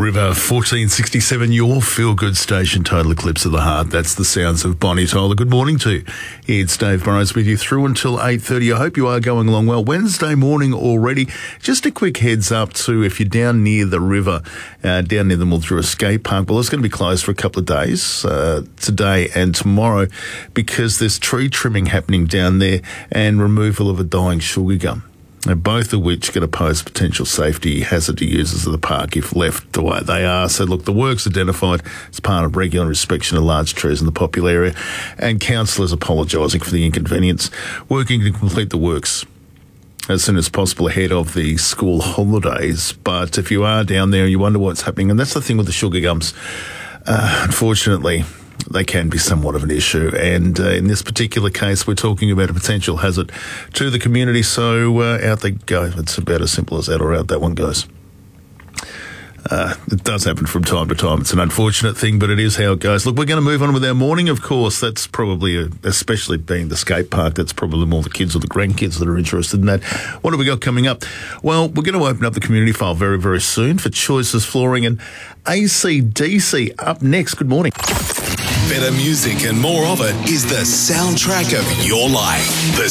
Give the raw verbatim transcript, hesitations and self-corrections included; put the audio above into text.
River fourteen sixty-seven, your feel-good station, Total Eclipse of the Heart. That's the sounds of Bonnie Tyler. Good morning to you. It's Dave Burrows with you through until eight thirty. I hope you are going along well. Wednesday morning already. Just a quick heads up to if you're down near the river, uh, down near the Mildura Skate Park. Well, it's going to be closed for a couple of days, uh, today and tomorrow, because there's tree trimming happening down there and removal of a dying sugar gum. Now, both of which going to pose potential safety hazard to users of the park if left the way they are. So, look, the work's identified as part of regular inspection of large trees in the popular area, and councillors apologising for the inconvenience, working to complete the works as soon as possible ahead of the school holidays. But if you are down there and you wonder what's happening, and that's the thing with the sugar gums, uh, unfortunately, they can be somewhat of an issue. And uh, in this particular case, we're talking about a potential hazard to the community. So uh, out they go. It's about as simple as that, or out that one goes. Uh, it does happen from time to time. It's an unfortunate thing, but it is how it goes. Look, we're going to move on with our morning, of course. That's probably, a, especially being the skate park, that's probably more the kids or the grandkids that are interested in that. What have we got coming up? Well, we're going to open up the community file very, very soon for Choices Flooring and A C D C up next. Good morning. Better music and more of it is the soundtrack of your life. The